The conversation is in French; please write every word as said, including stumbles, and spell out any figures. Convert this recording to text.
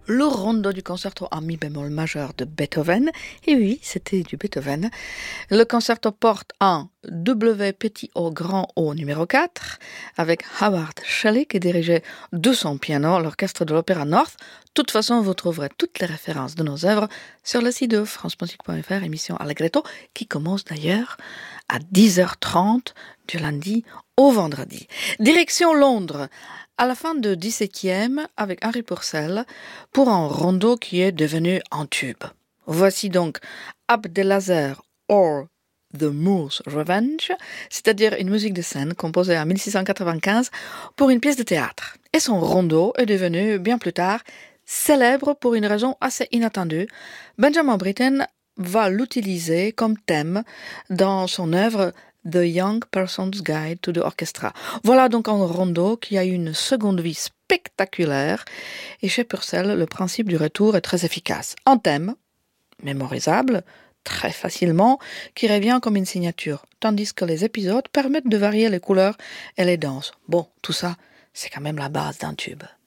le rondo du concerto en mi bémol majeur de Beethoven. Et oui, c'était du Beethoven. Le concerto porte un W petit O grand O numéro quatre avec Howard Shelley qui dirigeait de son piano l'orchestre de l'Opéra North. De toute façon, vous trouverez toutes les références de nos œuvres sur le site de france musique point f r, émission Allegretto, qui commence d'ailleurs à dix heures trente du lundi au vendredi. Direction Londres, à la fin du dix-septième, avec Henry Purcell, pour un rondo qui est devenu un tube. Voici donc Abdelazer or The Moor's Revenge, c'est-à-dire une musique de scène composée en mille six cent quatre-vingt-quinze pour une pièce de théâtre. Et son rondo est devenu, bien plus tard, célèbre pour une raison assez inattendue. Benjamin Britten va l'utiliser comme thème dans son œuvre The Young Person's Guide to the Orchestra. Voilà donc un rondo qui a une seconde vie spectaculaire et chez Purcell, le principe du retour est très efficace. Un thème, mémorisable, très facilement, qui revient comme une signature, tandis que les épisodes permettent de varier les couleurs et les danses. Bon, tout ça, c'est quand même la base d'un tube.